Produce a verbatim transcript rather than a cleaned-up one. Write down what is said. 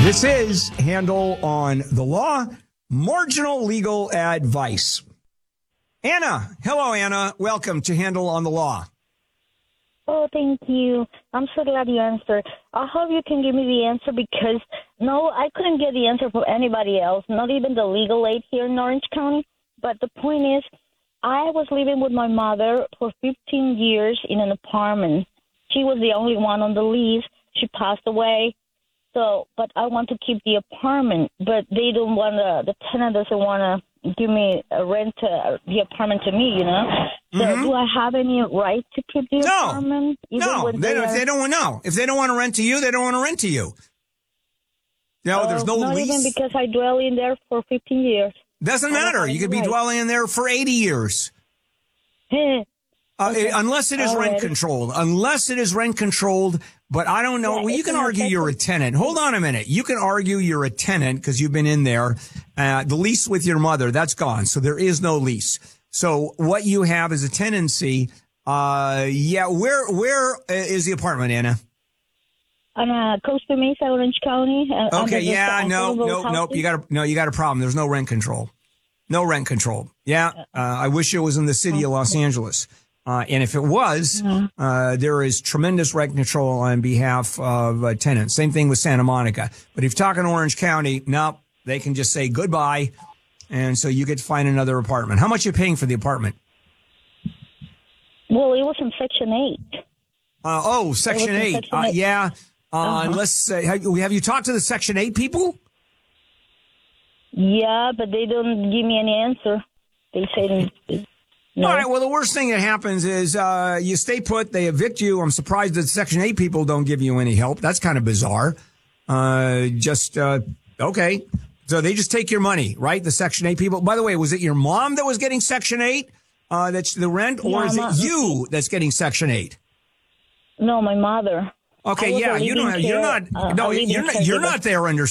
This is Handel on the Law, marginal legal advice. Anna. Hello, Anna. Welcome to Handel on the Law. Oh, thank you. I'm so glad you answered. I hope you can give me the answer because, no, I couldn't get the answer from anybody else, not even the legal aid here in Orange County. But the point is, I was living with my mother for fifteen years in an apartment. She was the only one on the lease. She passed away. So, but I want to keep the apartment, but they don't want to, the tenant doesn't want to give me a rent, uh, the apartment to me, you know? So mm-hmm. do I have any right to keep the no. apartment? Even no, they don't, if they don't want no. If they don't want to rent to you, they don't want to rent to you. No, uh, there's no not lease. Not even because I dwell in there for fifteen years. Doesn't matter. You could be right. dwelling in there for eighty years. uh, okay. Unless it is Already. rent controlled. Unless it is rent controlled. But I don't know. Yeah, well, you can argue you're a tenant. Hold on a minute. You can argue you're a tenant because you've been in there. Uh, the lease with your mother, that's gone. So there is no lease. So what you have is a tenancy. Uh, yeah. Where, where is the apartment, Anna? On uh, Costa Mesa, Orange County. Uh, okay. Yeah. No, no, no. You got a, no, you got a problem. There's no rent control. No rent control. Yeah. Uh, I wish it was in the city of Los Angeles. Uh, and if it was, uh, there is tremendous rent control on behalf of uh, tenants. Same thing with Santa Monica. But if you're talking Orange County, no, they can just say goodbye. And so you get to find another apartment. How much are you paying for the apartment? Well, it was in Section eight. Uh, oh, Section eight. Section Uh, eight. yeah. Uh, uh-huh. Unless, uh, have, have you talked to the Section eight people? Yeah, but they don't give me any answer. They say... No. All right. Well, the worst thing that happens is uh, you stay put. They evict you. I'm surprised that Section eight people don't give you any help. That's kind of bizarre. Uh, just, uh, okay. So they just take your money, right? The Section eight people. By the way, was it your mom that was getting Section eight? Uh, that's the rent? Or no, is it not, you that's getting Section eight? No, my mother. Okay. Yeah. You don't, you're not, uh, no, you're not, you're not there under